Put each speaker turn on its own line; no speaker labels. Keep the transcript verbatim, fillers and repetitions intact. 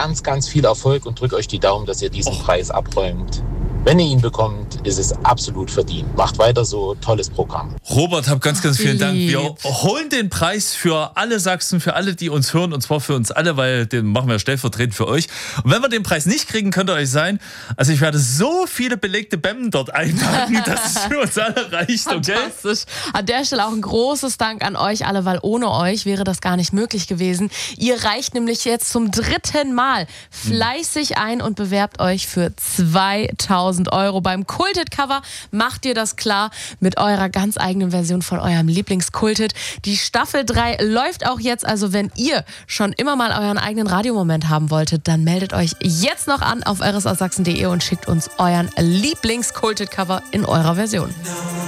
ganz, ganz viel Erfolg und drücke euch die Daumen, dass ihr diesen Och. Preis abräumt. Wenn ihr ihn bekommt, ist es absolut verdient. Macht weiter so, tolles Programm.
Robert, hab ganz, ganz
Ach,
vielen Dank. Wir
lieb.
holen den Preis für alle Sachsen, für alle, die uns hören, und zwar für uns alle, weil den machen wir stellvertretend für euch. Und wenn wir den Preis nicht kriegen, könnt ihr euch sein, also ich werde so viele belegte Bämmen dort einpacken, dass es für uns alle reicht, okay?
Fantastisch. An der Stelle auch ein großes Dank an euch alle, weil ohne euch wäre das gar nicht möglich gewesen. Ihr reicht nämlich jetzt zum dritten Mal fleißig ein und bewerbt euch für zweitausend Euro. Beim Kultet-Cover macht ihr das klar mit eurer ganz eigenen Version von eurem Lieblingskultet. Die Staffel drei läuft auch jetzt, also wenn ihr schon immer mal euren eigenen Radiomoment haben wolltet, dann meldet euch jetzt noch an auf r s aus sachsen punkt d e und schickt uns euren Lieblingskultet-Cover in eurer Version.